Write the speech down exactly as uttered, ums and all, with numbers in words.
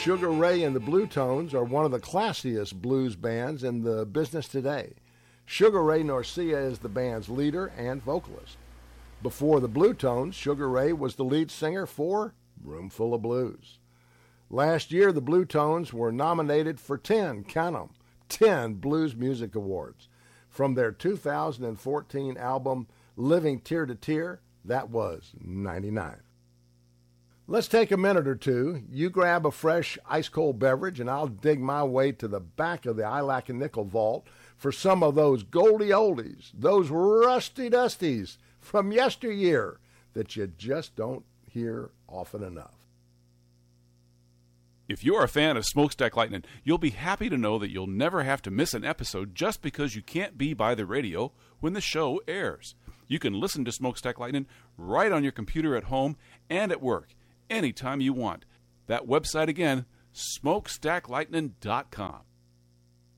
Sugar Ray and the Blue Tones are one of the classiest blues bands in the business today. Sugar Ray Norcia is the band's leader and vocalist. Before the Blue Tones, Sugar Ray was the lead singer for Roomful of Blues. Last year, the Blue Tones were nominated for ten, count 'em, ten Blues Music Awards. From their two thousand fourteen album, Living Tear to Tear, that was ninety-nine. Let's take a minute or two. You grab a fresh ice-cold beverage, and I'll dig my way to the back of the I Lack a Nickel vault for some of those goldie oldies, those rusty dusties from yesteryear that you just don't hear often enough. If you're a fan of Smokestack Lightning, you'll be happy to know that you'll never have to miss an episode just because you can't be by the radio when the show airs. You can listen to Smokestack Lightning right on your computer at home and at work, anytime you want. That website again, smokestack lightning dot com.